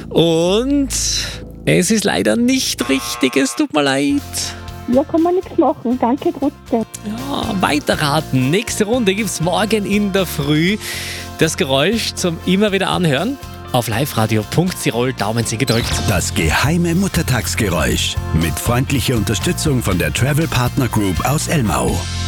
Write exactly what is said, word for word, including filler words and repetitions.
Und es ist leider nicht richtig, es tut mir leid. Ja, kann man nichts machen. Danke trotzdem. Ja, weiterraten. Nächste Runde gibt's morgen in der Früh. Das Geräusch zum immer wieder anhören. Auf liveradio punkt tirol, Daumen Sie gedrückt. Das geheime Muttertagsgeräusch. Mit freundlicher Unterstützung von der Travel Partner Group aus Elmau.